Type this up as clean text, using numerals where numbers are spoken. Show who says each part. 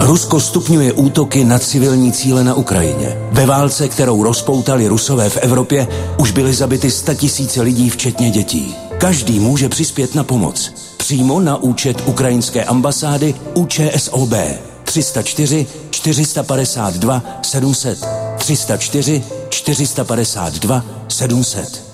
Speaker 1: Rusko stupňuje útoky na civilní cíle na Ukrajině. Ve válce, kterou rozpoutali Rusové v Evropě, už byly zabity 100 000 lidí, včetně dětí. Každý může přispět na pomoc. Přímo na účet ukrajinské ambasády ÚČSOB 304 452 700 304 452 700.